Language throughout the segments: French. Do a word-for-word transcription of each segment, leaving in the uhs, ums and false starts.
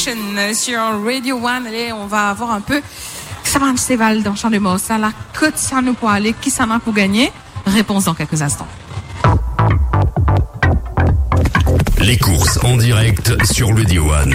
Nation sur Radio One. Allez, on va avoir un peu ça va cheval dans Champ de Mort. Ça la côte ça nous pour aller, qui ça n'a pour gagner? Réponse dans quelques instants. Les courses en direct sur Radio One.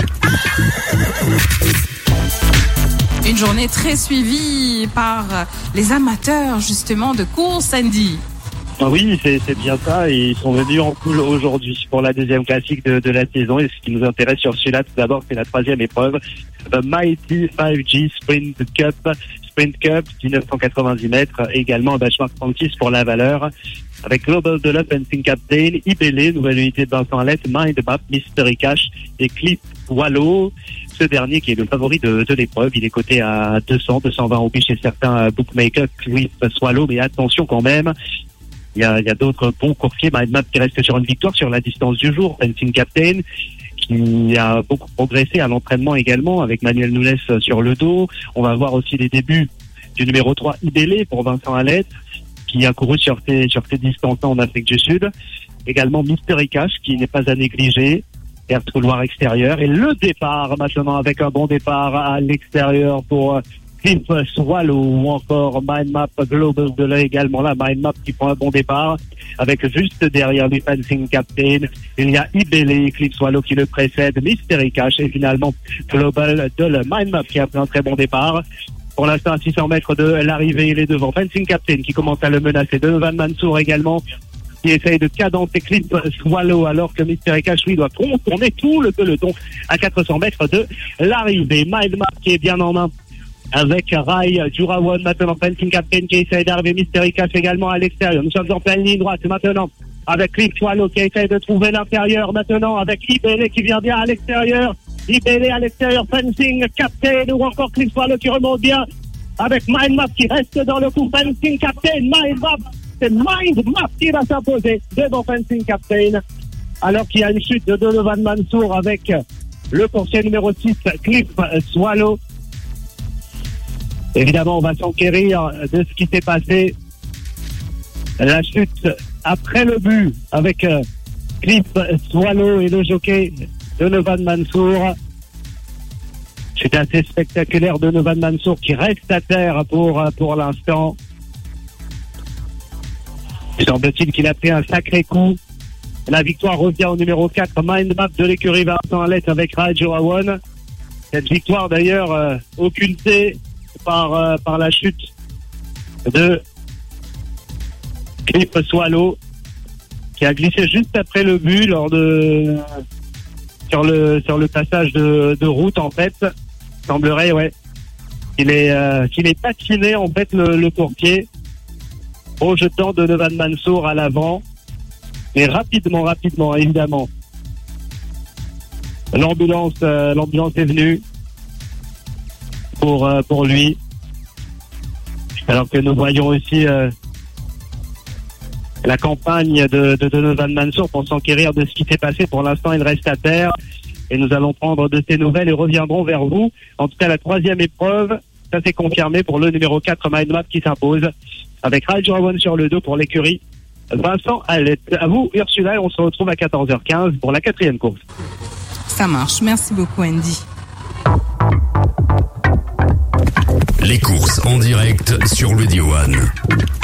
Une journée très suivie par les amateurs justement de course, Andy. Oui, c'est, c'est bien ça. Et ils sont venus en poule aujourd'hui pour la deuxième classique de, de la saison. Et ce qui nous intéresse sur celui-là, tout d'abord, c'est la troisième épreuve. The Mighty cinq G Sprint Cup. Sprint Cup, dix-neuf cent quatre-vingt-dix mètres. Également un benchmark trente-six pour la valeur. Avec Global Dollar Fencing Captain, Ibele, nouvelle unité de Vincent Alette, Mind Map, Mystery Cash et Clip Wallow. Ce dernier qui est le favori de, de l'épreuve, il est coté à deux cents, deux cent vingt roupies chez certains bookmakers, Clip Swallow, mais attention quand même. Il y a, il y a d'autres bons coursiers, Mind Map qui reste sur une victoire sur la distance du jour, Fencing Captain, qui a beaucoup progressé à l'entraînement également, avec Manuel Nunes sur le dos. On va voir aussi les débuts du numéro trois, Ibele, pour Vincent Alette, qui a couru sur ces, sur ces distances en Afrique du Sud. Également Mystery Cash, qui n'est pas à négliger. Air couloir extérieur. Et le départ, maintenant, avec un bon départ à l'extérieur pour Cliff Swallow ou encore Mind Map Global de là également là. Mind Map qui prend un bon départ. Avec juste derrière les Fencing Captain, il y a Ibele, Cliff Swallow qui le précède, Mystery Cash et finalement Global de la Mind Map qui a pris un très bon départ. Pour l'instant, à six cents mètres de l'arrivée, il est devant Fencing Captain qui commence à le menacer. Donovan Mansour également, qui essaye de cadencer Cliff Swallow, alors que Mystery Cash, lui, doit contourner tout le peloton à quatre cents mètres de l'arrivée. Mind Map qui est bien en main avec Rai Jurawan, maintenant Fencing Captain qui essaye d'arriver. Mystery Cash également à l'extérieur. Nous sommes en pleine ligne droite maintenant avec Cliff Swallow qui essaye de trouver l'intérieur maintenant avec Ibele qui vient bien à l'extérieur. Ibele à l'extérieur, Fencing Captain ou encore Cliff Swallow qui remonte bien avec Mind Map qui reste dans le coup. Fencing Captain, Mind Map, c'est Mind Map qui va s'imposer devant Fencing Captain, alors qu'il y a une chute de Donovan Mansour avec le coursier numéro six, Cliff Swallow. Évidemment, on va s'enquérir de ce qui s'est passé. La chute après le but avec Cliff Swallow et le jockey Donovan Mansour. C'est assez spectaculaire. Donovan Mansour qui reste à terre pour, pour l'instant. Il semble-t-il qu'il a pris un sacré coup. La victoire revient au numéro quatre, Mind Map de l'écurie Vincent Alette avec Rajo Awan. Cette victoire d'ailleurs euh, occultée par, euh, par la chute de Cliff Swallow qui a glissé juste après le but lors de sur le sur le passage de, de route en fait. Il semblerait ouais qu'il est euh, qu'il est patiné en fait le, le courtier, projetant Donovan Mansour à l'avant, mais rapidement rapidement évidemment l'ambulance euh, l'ambulance est venue pour euh, pour lui, alors que nous voyons aussi euh, la campagne de, de Donovan Mansour pour s'enquérir de ce qui s'est passé. Pour l'instant, il reste à terre et nous allons prendre de ces nouvelles et reviendrons vers vous. En tout cas, la troisième épreuve, ça s'est confirmé pour le numéro quatre, Mind Map, qui s'impose avec Rajo Awan sur le dos pour l'écurie Vincent Alette. À vous, Ursula, et on se retrouve à quatorze heures quinze pour la quatrième course. Ça marche. Merci beaucoup, Andy. Les courses en direct sur Radio One.